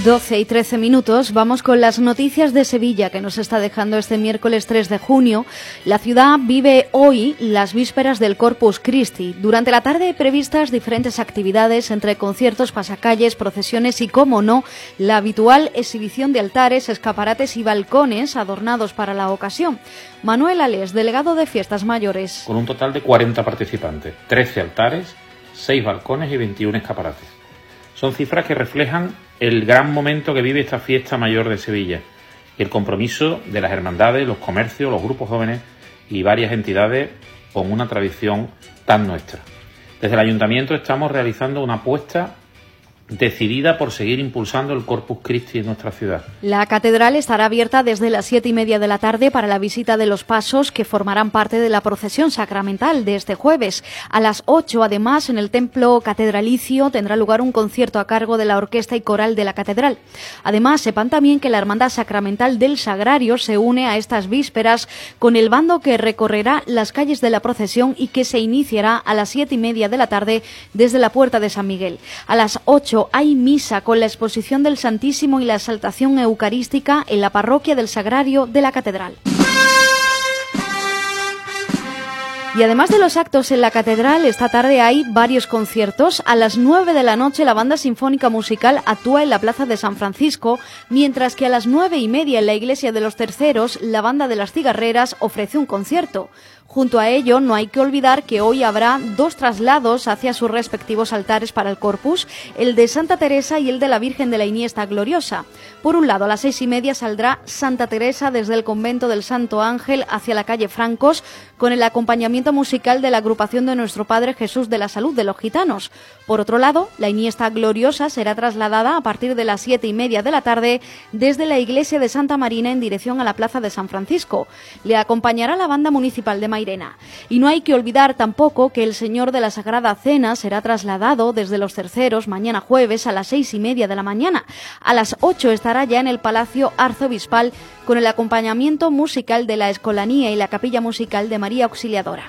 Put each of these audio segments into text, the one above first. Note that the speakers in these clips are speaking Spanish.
12:13. Vamos con las noticias de Sevilla que nos está dejando este miércoles 3 de junio. La ciudad vive hoy las vísperas del Corpus Christi. Durante la tarde hay previstas diferentes actividades entre conciertos, pasacalles, procesiones y, como no, la habitual exhibición de altares, escaparates y balcones adornados para la ocasión. Manuel Ales, delegado de Fiestas Mayores. Con un total de 40 participantes, 13 altares, 6 balcones y 21 escaparates. Son cifras que reflejan el gran momento que vive esta fiesta mayor de Sevilla y el compromiso de las hermandades, los comercios, los grupos jóvenes y varias entidades con una tradición tan nuestra. Desde el Ayuntamiento estamos realizando una apuesta decidida por seguir impulsando el Corpus Christi en nuestra ciudad. La catedral estará abierta desde las 7:30 de la tarde para la visita de los pasos que formarán parte de la procesión sacramental de este jueves. A las 8, además, en el templo catedralicio tendrá lugar un concierto a cargo de la orquesta y coral de la catedral. Además, sepan también que la Hermandad Sacramental del Sagrario se une a estas vísperas con el bando que recorrerá las calles de la procesión y que se iniciará a las 7:30 de la tarde desde la Puerta de San Miguel. A las 8 hay misa con la exposición del Santísimo y la exaltación eucarística en la parroquia del Sagrario de la Catedral. Y además de los actos en la catedral, esta tarde hay varios conciertos. A las 9 de la noche la Banda Sinfónica Musical actúa en la Plaza de San Francisco, mientras que a las 9:30 en la Iglesia de los Terceros la Banda de las Cigarreras ofrece un concierto. Junto a ello, no hay que olvidar que hoy habrá 2 traslados hacia sus respectivos altares para el Corpus, el de Santa Teresa y el de la Virgen de la Iniesta Gloriosa. Por un lado, a las 6:30 saldrá Santa Teresa desde el convento del Santo Ángel hacia la calle Francos, con el acompañamiento musical de la agrupación de Nuestro Padre Jesús de la Salud de los Gitanos. Por otro lado, la Iniesta Gloriosa será trasladada a partir de las 7:30 de la tarde desde la iglesia de Santa Marina en dirección a la Plaza de San Francisco. Le acompañará la Banda Municipal de Mairena. Y no hay que olvidar tampoco que el Señor de la Sagrada Cena será trasladado desde los Terceros mañana jueves a las 6:30 de la mañana. A las 8 estará ya en el Palacio Arzobispal con el acompañamiento musical de la Escolanía y la Capilla Musical de María Auxiliadora.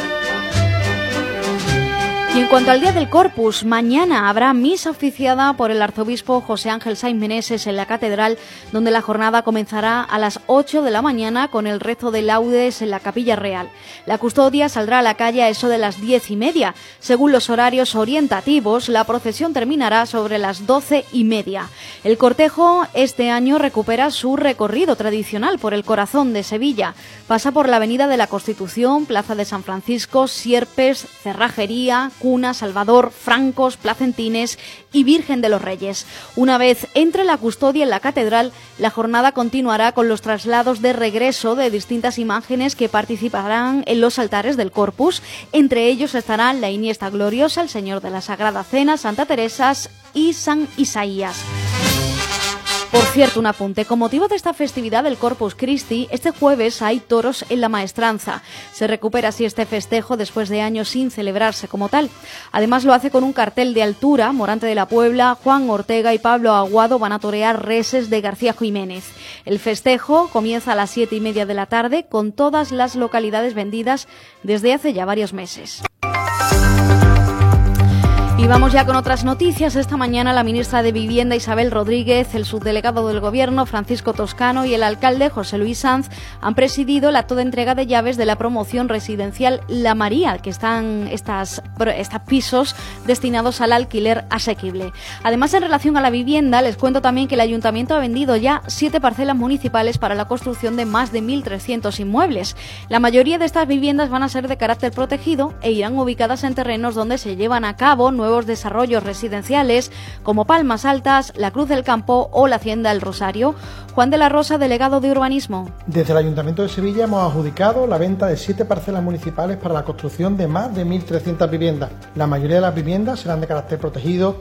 Y en cuanto al Día del Corpus, mañana habrá misa oficiada por el arzobispo José Ángel Sainz Meneses en la catedral, donde la jornada comenzará a las 8 de la mañana con el rezo de laudes en la Capilla Real. La custodia saldrá a la calle a eso de las 10:30. Según los horarios orientativos, la procesión terminará sobre las 12:30. El cortejo este año recupera su recorrido tradicional por el corazón de Sevilla. Pasa por la Avenida de la Constitución, Plaza de San Francisco, Sierpes, Cerrajería, Cuna, Salvador, Francos, Placentines y Virgen de los Reyes. Una vez entre la custodia en la catedral, la jornada continuará con los traslados de regreso de distintas imágenes que participarán en los altares del Corpus. Entre ellos estarán la Iniesta Gloriosa, el Señor de la Sagrada Cena, Santa Teresa y San Isaías. Por cierto, un apunte. Con motivo de esta festividad del Corpus Christi, este jueves hay toros en la Maestranza. Se recupera así este festejo después de años sin celebrarse como tal. Además lo hace con un cartel de altura. Morante de la Puebla, Juan Ortega y Pablo Aguado van a torear reses de García Jiménez. El festejo comienza a las 7:30 de la tarde con todas las localidades vendidas desde hace ya varios meses. Y vamos ya con otras noticias. Esta mañana la ministra de Vivienda Isabel Rodríguez, el subdelegado del Gobierno Francisco Toscano y el alcalde José Luis Sanz han presidido el acto de entrega de llaves de la promoción residencial La María, que están estos pisos destinados al alquiler asequible. Además, en relación a la vivienda, les cuento también que el Ayuntamiento ha vendido ya 7 parcelas municipales para la construcción de más de 1.300 inmuebles. La mayoría de estas viviendas van a ser de carácter protegido e irán ubicadas en terrenos donde se llevan a cabo nuevos desarrollos residenciales como Palmas Altas, la Cruz del Campo o la Hacienda El Rosario. Juan de la Rosa, delegado de Urbanismo. Desde el Ayuntamiento de Sevilla hemos adjudicado la venta de 7 parcelas municipales para la construcción de más de 1.300 viviendas. La mayoría de las viviendas serán de carácter protegido